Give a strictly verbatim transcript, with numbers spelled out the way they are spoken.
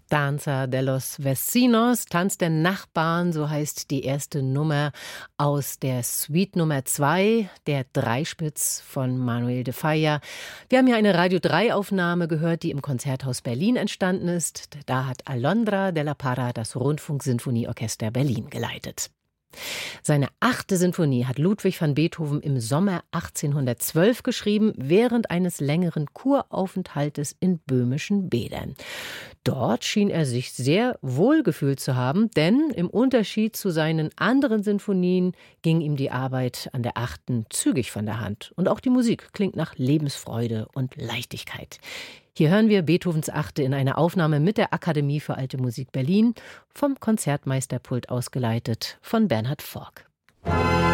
Danza de los Vecinos, Tanz der Nachbarn, so heißt die erste Nummer aus der Suite Nummer zwei, der Dreispitz von Manuel de Falla. Wir haben hier eine Radio drei Aufnahme gehört, die im Konzerthaus Berlin entstanden ist. Da hat Alondra de la Parra das Rundfunksinfonieorchester Berlin geleitet. Seine achte Sinfonie hat Ludwig van Beethoven im Sommer achtzehnhundertzwölf geschrieben, während eines längeren Kuraufenthaltes in böhmischen Bädern. Dort schien er sich sehr wohl gefühlt zu haben, denn im Unterschied zu seinen anderen Sinfonien ging ihm die Arbeit an der achten zügig von der Hand. Und auch die Musik klingt nach Lebensfreude und Leichtigkeit. Hier hören wir Beethovens Achte in einer Aufnahme mit der Akademie für Alte Musik Berlin, vom Konzertmeisterpult ausgeleitet von Bernhard Forck.